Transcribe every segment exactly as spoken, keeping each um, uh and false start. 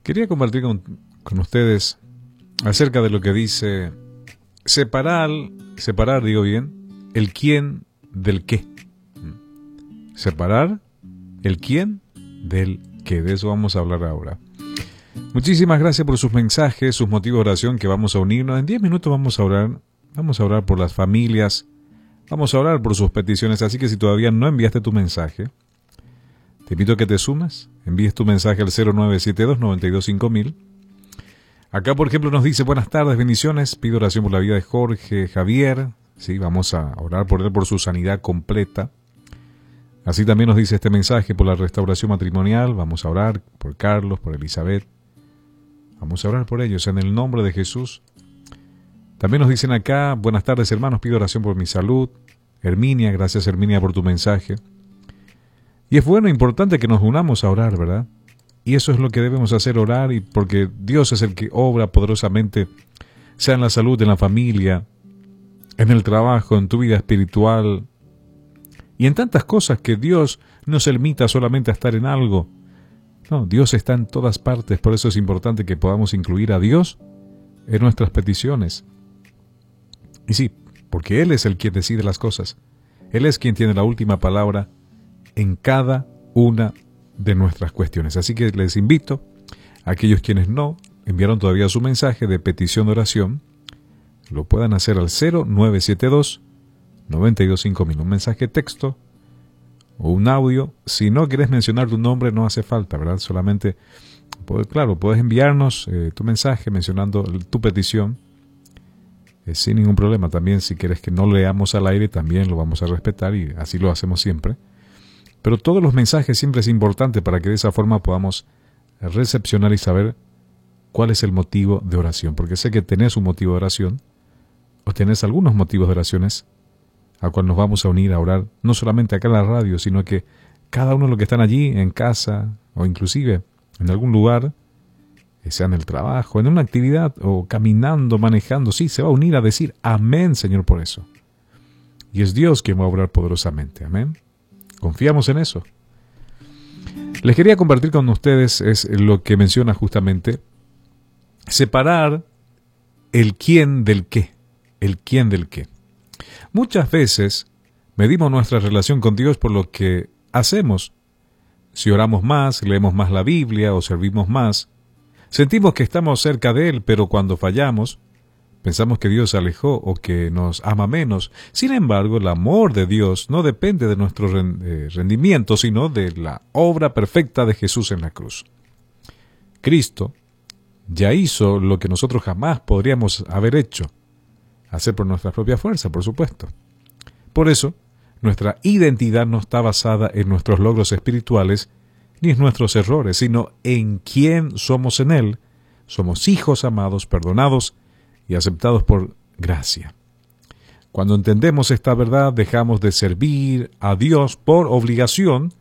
Quería compartir con, con ustedes acerca de lo que dice separar, separar, digo bien, el quién del qué. Separar el quién del qué. De eso vamos a hablar ahora. Muchísimas gracias por sus mensajes, sus motivos de oración, que vamos a unirnos. En diez minutos vamos a orar. Vamos a orar por las familias. Vamos a orar por sus peticiones. Así que si todavía no enviaste tu mensaje, te invito a que te sumes. Envíes tu mensaje al cero nueve siete dos, nueve dos cinco mil. Acá, por ejemplo, nos dice: buenas tardes, bendiciones. Pido oración por la vida de Jorge Javier. Sí, vamos a orar por él, por su sanidad completa. Así también nos dice este mensaje por la restauración matrimonial. Vamos a orar por Carlos, por Elizabeth. Vamos a orar por ellos en el nombre de Jesús. También nos dicen acá: buenas tardes, hermanos, pido oración por mi salud. Herminia, gracias Herminia por tu mensaje. Y es bueno, importante que nos unamos a orar, ¿verdad? Y eso es lo que debemos hacer, orar, y porque Dios es el que obra poderosamente, sea en la salud, en la familia, en el trabajo, en tu vida espiritual, y en tantas cosas que Dios no se limita solamente a estar en algo. No, Dios está en todas partes, por eso es importante que podamos incluir a Dios en nuestras peticiones. Y sí, porque Él es el quien decide las cosas. Él es quien tiene la última palabra en cada una de nuestras cuestiones. Así que les invito a aquellos quienes no enviaron todavía su mensaje de petición de oración, lo puedan hacer al cero nueve siete dos, nueve dos cinco mil, un mensaje texto o un audio. Si no quieres mencionar tu nombre, no hace falta, ¿verdad? Solamente, pues, claro, puedes enviarnos eh, tu mensaje mencionando tu petición eh, sin ningún problema. También, si quieres que no leamos al aire, también lo vamos a respetar, y así lo hacemos siempre. Pero todos los mensajes siempre es importante para que de esa forma podamos recepcionar y saber cuál es el motivo de oración. Porque sé que tenés un motivo de oración, o tenés algunos motivos de oraciones a cual nos vamos a unir a orar, no solamente acá en la radio, sino que cada uno de los que están allí, en casa, o inclusive en algún lugar, sea en el trabajo, en una actividad, o caminando, manejando, sí, se va a unir a decir amén, Señor, por eso. Y es Dios quien va a obrar poderosamente, amén. Confiamos en eso. Les quería compartir con ustedes es lo que menciona justamente separar el quién del qué. El quién del qué. Muchas veces medimos nuestra relación con Dios por lo que hacemos. Si oramos más, leemos más la Biblia o servimos más, sentimos que estamos cerca de Él, pero cuando fallamos, pensamos que Dios se alejó o que nos ama menos. Sin embargo, el amor de Dios no depende de nuestro rendimiento, sino de la obra perfecta de Jesús en la cruz. Cristo ya hizo lo que nosotros jamás podríamos haber hecho, hacer por nuestra propia fuerza, por supuesto. Por eso, nuestra identidad no está basada en nuestros logros espirituales ni en nuestros errores, sino en quién somos en Él. Somos hijos amados, perdonados y aceptados por gracia. Cuando entendemos esta verdad, dejamos de servir a Dios por obligación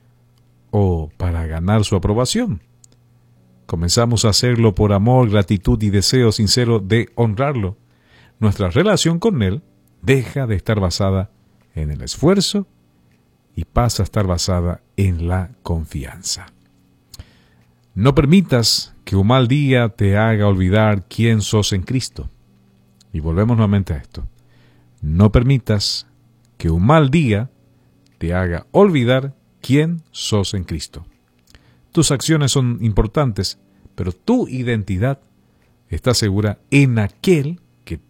o para ganar su aprobación. Comenzamos a hacerlo por amor, gratitud y deseo sincero de honrarlo. Nuestra relación con Él deja de estar basada en el esfuerzo y pasa a estar basada en la confianza. No permitas que un mal día te haga olvidar quién sos en Cristo. Y volvemos nuevamente a esto. No permitas que un mal día te haga olvidar quién sos en Cristo. Tus acciones son importantes, pero tu identidad está segura en aquel